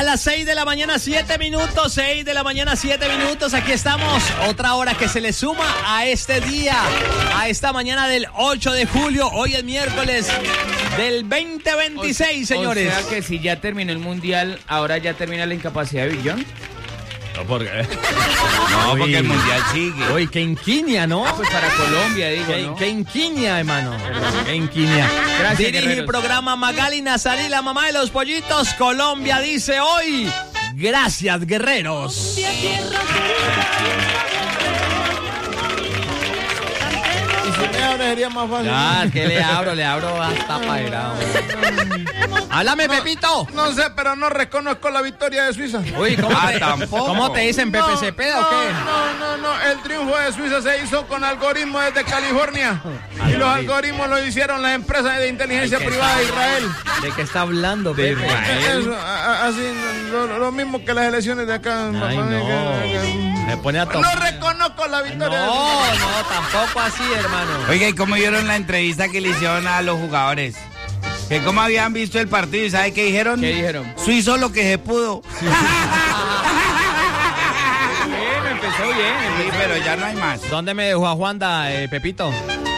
las 6 de la mañana, 7 minutos. 6 de la mañana, 7 minutos. Aquí estamos. Otra hora que se le suma a este día, a esta mañana del 8 de julio. Hoy es miércoles del 2026, señores. O sea que si ya terminó el mundial, ahora ya termina la incapacidad de Billón. No, porque el mundial sigue. Uy, qué inquinia, ¿no? Pues para Colombia, digo, ¿no? Qué inquinia, hermano. Qué inquinia. Gracias, dirige guerreros. el programa Magali Nazarí, la mamá de los pollitos. Colombia dice hoy, gracias, guerreros. Y si me abre sería más fácil. Ya, que le abro hasta pairado. Háblame, Pepito. No sé, pero no reconozco la victoria de Suiza. Uy, tampoco. ¿Cómo te dicen, Pepe Cepeda o qué? No. El triunfo de Suiza se hizo con algoritmos desde California. Y los algoritmos lo hicieron las empresas de inteligencia privada de Israel. ¿De qué está hablando, Pepe? Eso, así, lo mismo que las elecciones de acá. Ay, no. Me pone a No tomar. reconozco la victoria. No, tampoco así, hermano. Oiga, ¿y cómo vieron la entrevista que le hicieron a los jugadores? Que cómo habían visto el partido y ¿sabe qué dijeron? ¿Qué dijeron? Suizo lo que se pudo. Bien, empezó bien. Sí, pero ya no hay más. ¿Dónde me dejó a Juanda, Pepito?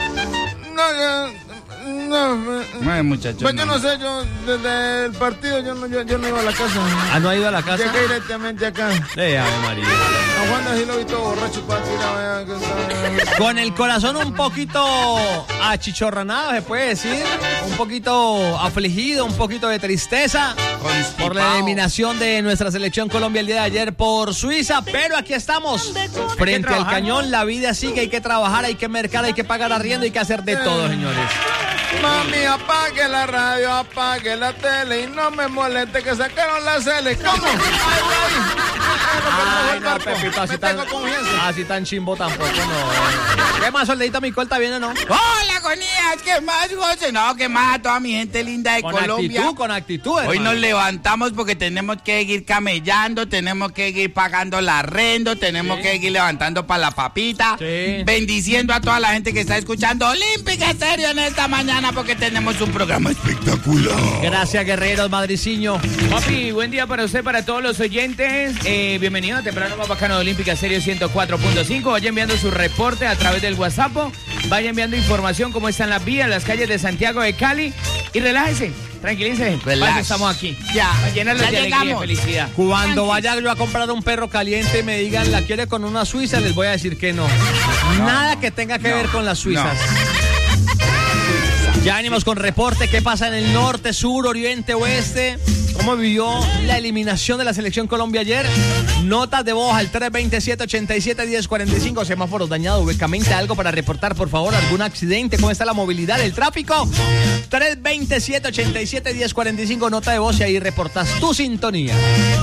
No, muchacho. pues yo no sé, yo desde el partido yo no iba a la casa. ¿Ah, no ha ido a la casa? Llegué directamente acá. Ave María. A Juan sí lo vi todo borracho para tirar. Con el corazón un poquito achichorranado, se puede decir. Un poquito afligido, un poquito de tristeza por la eliminación de nuestra selección Colombia el día de ayer por Suiza. Pero aquí estamos, frente al cañón. La vida sigue, hay que trabajar, hay que mercar, hay que pagar arriendo, hay que hacer de todo, señores. Mami, apague la radio, apague la tele y no me moleste que sacaron la Cele. ¿Cómo? Ay, no, Pepito, así tan chimbo tampoco, no. ¿Qué más, soldadito? ¿Mi colta viene o no? Hola, Gonías, ¿qué más, José? No, ¿qué más a toda mi gente linda de Colombia? Con actitud, hermano. Hoy nos levantamos porque tenemos que seguir camellando, tenemos que seguir pagando el arrendo, tenemos que seguir levantando para la papita, bendiciendo a toda la gente que está escuchando Olímpica Estéreo en esta mañana porque tenemos un programa espectacular. Gracias, guerreros, madriciño. Papi, buen día para usted, para todos los oyentes. Bienvenido a Temprano Más Bacano de Olímpica Estéreo 104.5. Vaya enviando su reporte a través del WhatsApp. Vaya enviando información cómo están las vías, las calles de Santiago de Cali. Y relájese, tranquilícese. Relax. Estamos aquí. Ya, a llenarlos de alegría y felicidad. Cuando vaya yo a comprar un perro caliente y me digan, ¿la quiere con una suiza? Les voy a decir que no. Nada que tenga que ver con las suizas. Ya venimos con reporte. ¿Qué pasa en el norte, sur, oriente, oeste? ¿Cómo vivió la eliminación de la selección Colombia ayer? Notas de voz al 327-87-1045. Semáforos dañados ubicamente. Algo para reportar, por favor. ¿Algún accidente? ¿Cómo está la movilidad, el tráfico? 327-87-1045. Nota de voz y ahí reportas tu sintonía.